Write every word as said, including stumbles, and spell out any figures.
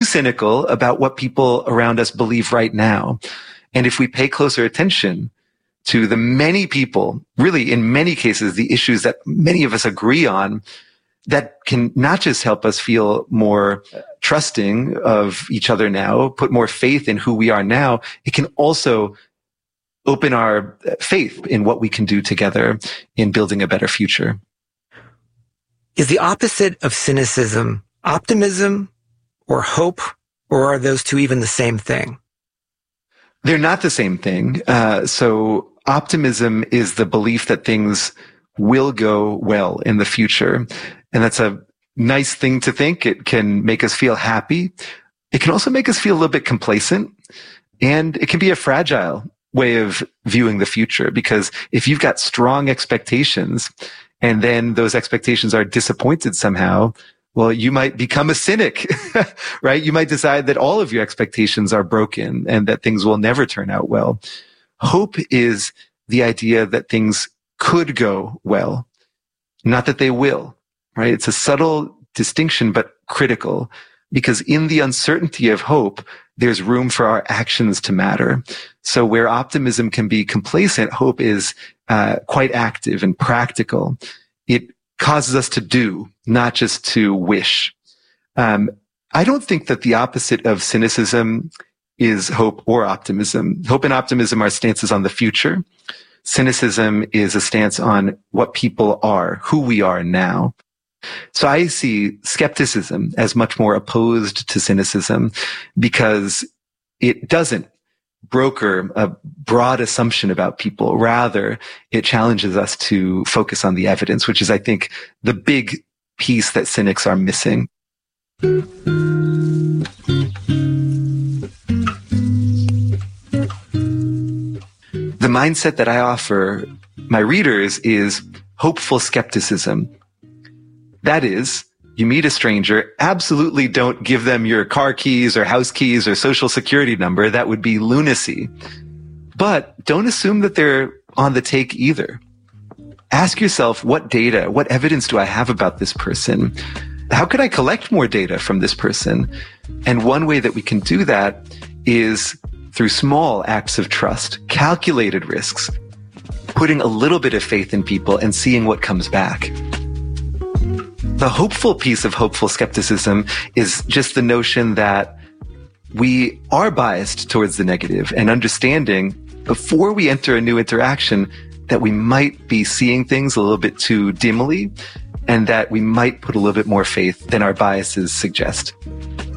cynical about what people around us believe right now. And if we pay closer attention to the many people, really in many cases, the issues that many of us agree on, that can not just help us feel more trusting of each other now, put more faith in who we are now, it can also open our faith in what we can do together in building a better future. Is the opposite of cynicism optimism or hope, or are those two even the same thing? They're not the same thing. Uh, so optimism is the belief that things will go well in the future. And that's a nice thing to think. It can make us feel happy. It can also make us feel a little bit complacent. And it can be a fragile way of viewing the future, because if you've got strong expectations and then those expectations are disappointed somehow, well, you might become a cynic, right? You might decide that all of your expectations are broken and that things will never turn out well. Hope is the idea that things could go well, not that they will, right? It's a subtle distinction, but critical, because in the uncertainty of hope, there's room for our actions to matter. So where optimism can be complacent, hope is uh, quite active and practical. It causes us to do, not just to wish. Um, I don't think that the opposite of cynicism is hope or optimism. Hope and optimism are stances on the future. Cynicism is a stance on what people are, who we are now. So I see skepticism as much more opposed to cynicism because it doesn't broker a broad assumption about people. Rather, it challenges us to focus on the evidence, which is, I think, the big piece that cynics are missing. The mindset that I offer my readers is hopeful skepticism. That is, you meet a stranger, absolutely don't give them your car keys or house keys or social security number. That would be lunacy. But don't assume that they're on the take either. Ask yourself, what data, what evidence do I have about this person? How could I collect more data from this person? And one way that we can do that is through small acts of trust, calculated risks, putting a little bit of faith in people and seeing what comes back. The hopeful piece of hopeful skepticism is just the notion that we are biased towards the negative and understanding before we enter a new interaction that we might be seeing things a little bit too dimly and that we might put a little bit more faith than our biases suggest.